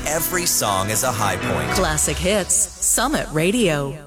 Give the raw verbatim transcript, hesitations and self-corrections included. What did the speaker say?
every song is a high point. Classic Hits, Summit Radio.